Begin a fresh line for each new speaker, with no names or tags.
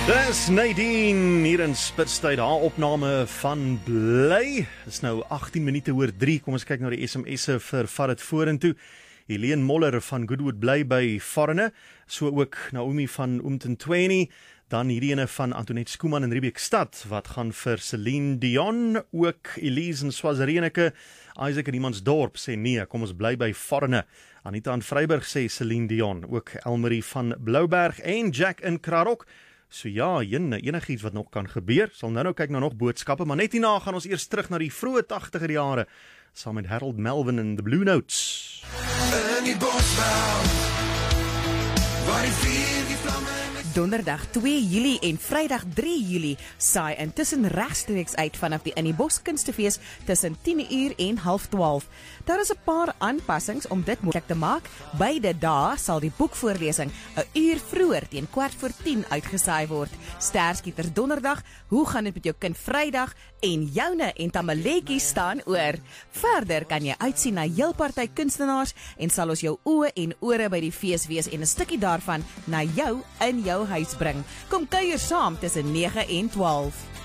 Dis Nadine hier in Spitstyd, haar opname van Bly. Dis nou 18 minute oor 3. Kom ons kyk na die SMS'e vir Vat dit vorentoe. Helene Moller van Goodwood bly by Farne, so ook Naomi van Umtentweni, dan hierdie ene van Antoinette Skooman in Riebeekstad, wat gaan vir Celine Dion, ook Elise in Swazirenike, Isaac in Iemandsdorp sê nee, kom ons bly by Farne. Anita in Vryburg sê Celine Dion, ook Elmarie van Blouberg en Jack in Krarok. So ja, enigiets wat nog kan gebeur, sal nou kyk na nog boodskappe, maar net hierna gaan ons eers terug na die vroeë 80er jare, saam met Harold Melvin en The Blue Notes.
In die bosbouw, waar die vuur die vlamme...
Donderdag 2 Julie en Vrydag 3 Julie saai intussen regstreeks uit vanaf die In die Bos Kunstefees tussen 10:00 en 11:30. Daar is 'n paar aanpassings om dit moontlik te maak. Beide dae sal die boekvoorlesing 'n uur vroeër teen 10:15 uitgesaai word. Sterskieters Donderdag, hoe gaan dit met jou kind Vrydag en joune en tamaletjie staan oor. Verder kan jy uitsien na heel party kunstenaars en sal ons jou oë en ore by die fees wees en 'n stukkie daarvan na jou in jou huis bring. Kom kuier saam tussen 9 en 12.